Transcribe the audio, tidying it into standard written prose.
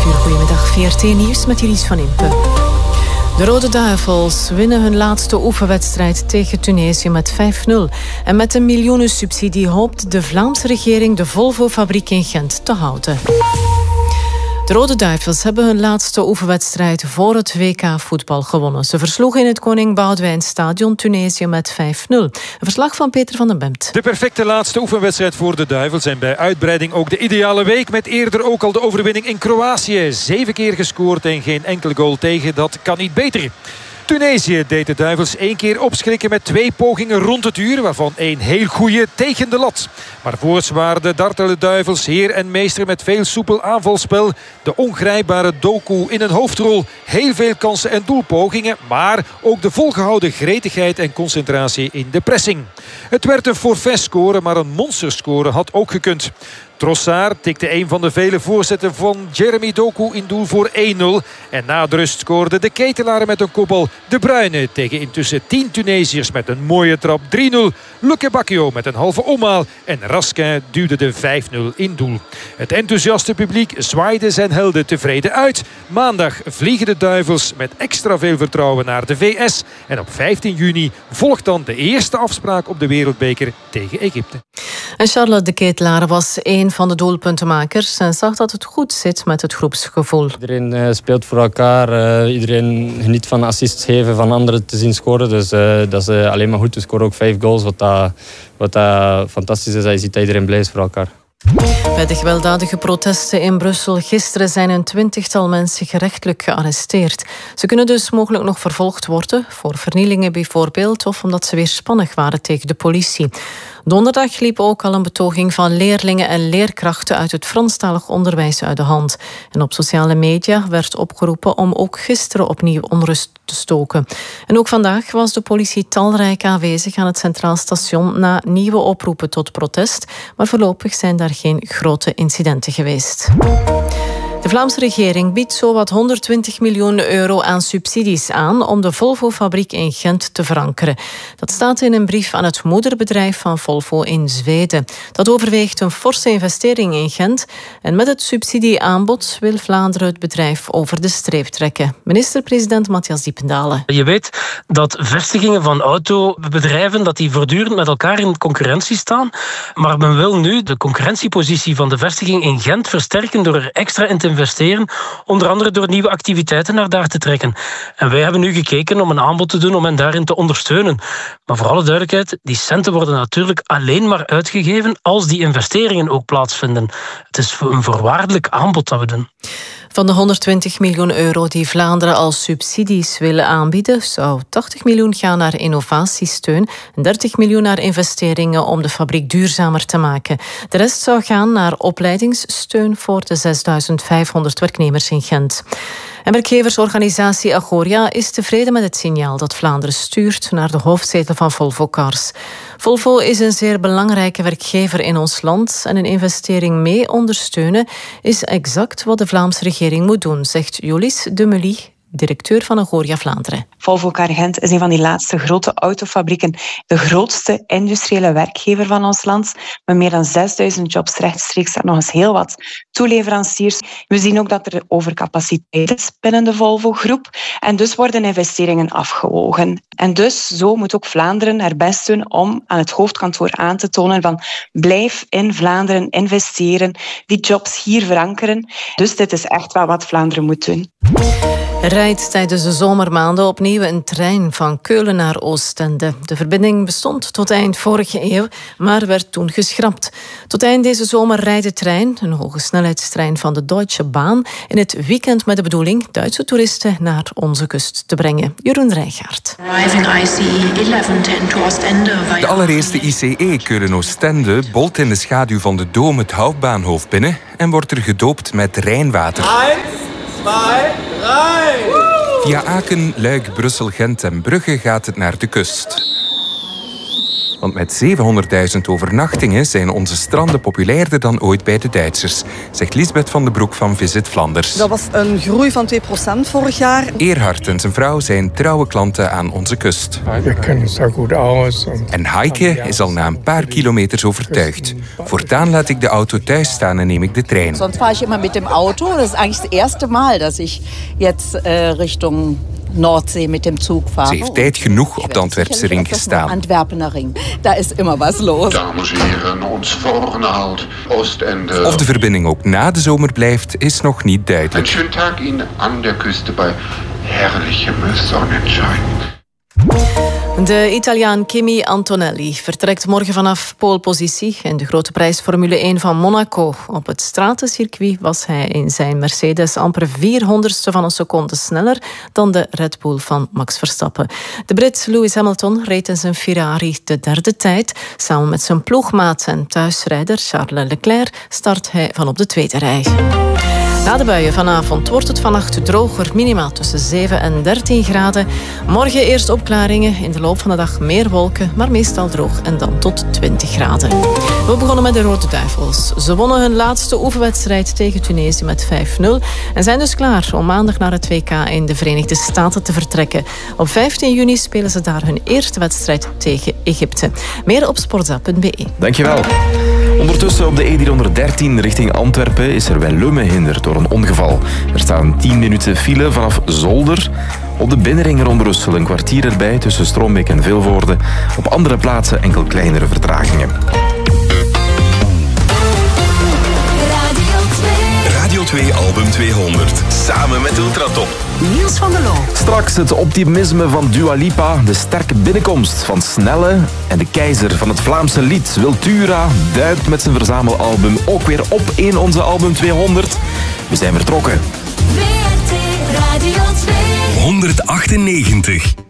uur. Goedemiddag, VRT Nieuws met Iris van Impe. De Rode Duivels winnen hun laatste oefenwedstrijd tegen Tunesië met 5-0. En met een miljoenensubsidie hoopt de Vlaamse regering de Volvo-fabriek in Gent te houden. De Rode Duivels hebben hun laatste oefenwedstrijd voor het WK-voetbal gewonnen. Ze versloegen in het Koning Boudewijn Stadion Tunesië met 5-0. Een verslag van Peter van den Bemt. De perfecte laatste oefenwedstrijd voor de Duivels en bij uitbreiding ook de ideale week met eerder ook al de overwinning in Kroatië. 7 keer gescoord en geen enkele goal tegen, dat kan niet beter. Tunesië deed de Duivels 1 keer opschrikken met 2 pogingen rond het uur, waarvan 1 heel goeie tegen de lat. Maar voorts waren de dartele Duivels heer en meester met veel soepel aanvalspel. De ongrijpbare Doku in een hoofdrol. Heel veel kansen en doelpogingen, maar ook de volgehouden gretigheid en concentratie in de pressing. Het werd een forfait-score, maar een monsterscore had ook gekund. Trossard tikte een van de vele voorzetten van Jeremy Doku in doel voor 1-0. En na de rust scoorde de ketelaren met een kopbal. De Bruyne tegen intussen 10 Tunesiërs met een mooie trap 3-0. Luque Bacchio met een halve omhaal. En Raskin duwde de 5-0 in doel. Het enthousiaste publiek zwaaide zijn helden tevreden uit. Maandag vliegen de Duivels met extra veel vertrouwen naar de VS. En op 15 juni volgt dan de eerste afspraak op de Wereldbeker tegen Egypte. En Charlotte de Ketelaar was een van de doelpuntenmakers en zag dat het goed zit met het groepsgevoel. Iedereen speelt voor elkaar. Iedereen geniet van assists geven, van anderen te zien scoren. Dus dat is alleen maar goed. We scoren ook 5 goals, wat fantastisch is. Je ziet dat iedereen blij is voor elkaar. Bij de gewelddadige protesten in Brussel gisteren zijn een 20-tal mensen gerechtelijk gearresteerd. Ze kunnen dus mogelijk nog vervolgd worden, voor vernielingen bijvoorbeeld, of omdat ze weerspannig waren tegen de politie. Donderdag liep ook al een betoging van leerlingen en leerkrachten uit het Franstalig onderwijs uit de hand. En op sociale media werd opgeroepen om ook gisteren opnieuw onrust te stoken. En ook vandaag was de politie talrijk aanwezig aan het Centraal Station na nieuwe oproepen tot protest. Maar voorlopig zijn daar geen grote incidenten geweest. De Vlaamse regering biedt zowat 120 miljoen euro aan subsidies aan om de Volvo-fabriek in Gent te verankeren. Dat staat in een brief aan het moederbedrijf van Volvo in Zweden. Dat overweegt een forse investering in Gent en met het subsidieaanbod wil Vlaanderen het bedrijf over de streep trekken. Minister-president Matthias Diependalen. Je weet dat vestigingen van autobedrijven dat die voortdurend met elkaar in concurrentie staan, maar men wil nu de concurrentiepositie van de vestiging in Gent versterken door er extra in te investeren, onder andere door nieuwe activiteiten naar daar te trekken. En wij hebben nu gekeken om een aanbod te doen om hen daarin te ondersteunen. Maar voor alle duidelijkheid, die centen worden natuurlijk alleen maar uitgegeven als die investeringen ook plaatsvinden. Het is een voorwaardelijk aanbod dat we doen. Van de 120 miljoen euro die Vlaanderen als subsidies willen aanbieden, zou 80 miljoen gaan naar innovatiesteun en 30 miljoen naar investeringen om de fabriek duurzamer te maken. De rest zou gaan naar opleidingssteun voor de 6500 werknemers in Gent. En werkgeversorganisatie Agoria is tevreden met het signaal dat Vlaanderen stuurt naar de hoofdzetel van Volvo Cars. Volvo is een zeer belangrijke werkgever in ons land en een investering mee ondersteunen is exact wat de Vlaamse regering moet doen, zegt Jolis de Mully, directeur van Agoria Vlaanderen. Volvo Car Gent is een van die laatste grote autofabrieken, de grootste industriële werkgever van ons land, met meer dan 6000 jobs rechtstreeks en nog eens heel wat toeleveranciers. We zien ook dat er overcapaciteit is binnen de Volvo-groep en dus worden investeringen afgewogen. En dus zo moet ook Vlaanderen haar best doen om aan het hoofdkantoor aan te tonen van blijf in Vlaanderen investeren, die jobs hier verankeren. Dus dit is echt wel wat Vlaanderen moet doen. Rijdt tijdens de zomermaanden opnieuw een trein van Keulen naar Oostende. De verbinding bestond tot eind vorige eeuw, maar werd toen geschrapt. Tot eind deze zomer rijdt de trein, een hoge snelheidstrein van de Deutsche Bahn, in het weekend met de bedoeling Duitse toeristen naar onze kust te brengen. Jeroen Rijgaard. De allereerste ICE Keulen-Oostende bolt in de schaduw van de Dom het Hauptbahnhof binnen en wordt er gedoopt met Rijnwater. 1, 2, 3. Via Aken, Luik, Brussel, Gent en Brugge gaat het naar de kust. Want met 700.000 overnachtingen zijn onze stranden populairder dan ooit bij de Duitsers, zegt Lisbeth van den Broek van Visit Flanders. Dat was een groei van 2% vorig jaar. Erhard en zijn vrouw zijn trouwe klanten aan onze kust. We kennen zo goed uit. En Heike is al na een paar kilometers overtuigd. Voortaan laat ik de auto thuis staan en neem ik de trein. Sonst fahre ich immer mit dem Auto. Das ist eigentlich das erste Mal, dass ich jetzt Richtung Nordsee met dem Zug fahre. Ze heeft tijd genoeg op de Antwerpse ring gestaan. Antwerpener ring. Daar is immer was los. Dames en heren, ons volgende halt, Oostende. Of de verbinding ook na de zomer blijft, is nog niet duidelijk. Een schönen Tag Ihnen aan de Küste bij herrlichem Sonnenschein. De Italiaan Kimi Antonelli vertrekt morgen vanaf polepositie in de grote prijs Formule 1 van Monaco. Op het stratencircuit was hij in zijn Mercedes amper 400ste van een seconde sneller dan de Red Bull van Max Verstappen. De Brit Lewis Hamilton reed in zijn Ferrari de derde tijd. Samen met zijn ploegmaat en thuisrijder Charles Leclerc start hij van op de tweede rij. Na de buien vanavond wordt het vannacht droger, minimaal tussen 7 en 13 graden. Morgen eerst opklaringen, in de loop van de dag meer wolken, maar meestal droog en dan tot 20 graden. We begonnen met de Rode Duivels. Ze wonnen hun laatste oefenwedstrijd tegen Tunesië met 5-0 en zijn dus klaar om maandag naar het WK in de Verenigde Staten te vertrekken. Op 15 juni spelen ze daar hun eerste wedstrijd tegen Egypte. Meer op sportza.be. Dankjewel. Ondertussen op de E313 richting Antwerpen is er Wellum gehinderd door een ongeval. Er staan 10 minuten file vanaf Zolder. Op de binnenring rond Brussel een kwartier erbij tussen Stroombeek en Vilvoorde. Op andere plaatsen enkel kleinere vertragingen. Radio 2 Album 200. Samen met Ultratop. Niels van der Loo. Straks het optimisme van Dua Lipa, de sterke binnenkomst van Snelle en de keizer van het Vlaamse lied Wiltura duikt met zijn verzamelalbum ook weer op in onze Album 200. We zijn vertrokken. WRT Radio 2 198.